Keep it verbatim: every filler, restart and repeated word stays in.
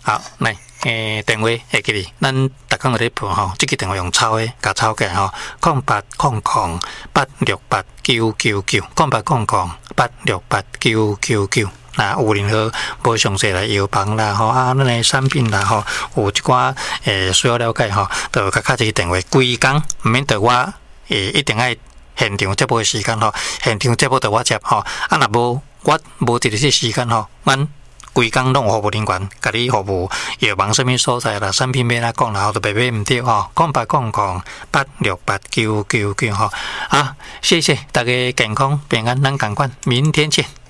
好，来，诶，电话会记哩，咱逐工在咧报吼，即个电话用抄诶，甲抄起来吼，空八空空八六八九九九，空八空空八六八九九九。那有任何无详细来药房啦吼啊，咱诶产品啦吼，有一寡诶需要了解吼，就甲敲一个电话，规工毋免着我诶一定爱现场接报诶时间吼，现场接报着我接吼，啊若无我无一个即时间吼，阮。规工拢有服务人员，甲你服务药房什么所在啦，产品要哪讲啦，后头白买唔对吼，空八空空八六八九九九吼，啊，谢谢大家健康平安，咱共款，明天见。